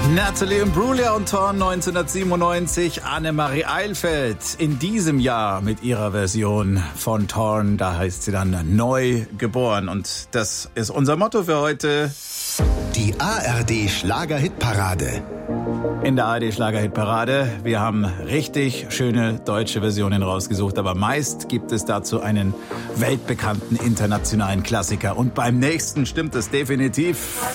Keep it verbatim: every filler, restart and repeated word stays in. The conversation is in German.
Natalie Imbruglia und Thorn neunzehnhundertsiebenundneunzig, Annemarie Eilfeld in diesem Jahr mit ihrer Version von Thorn, da heißt sie dann Neu geboren. Und das ist unser Motto für heute. Die A R D Schlager-Hitparade. In der A R D Schlager-Hitparade. Wir haben richtig schöne deutsche Versionen rausgesucht, aber meist gibt es dazu einen weltbekannten internationalen Klassiker. Und beim nächsten stimmt es definitiv.